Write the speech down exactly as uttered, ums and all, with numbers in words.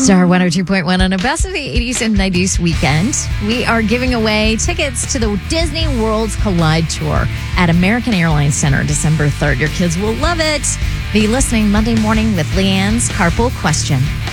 Star one oh two point one on a Best of the eighties and nineties weekend. We are giving away tickets to the Disney World's Collide Tour at American Airlines Center December third. Your kids will love it. Be listening Monday morning with Leanne's Carpool Question.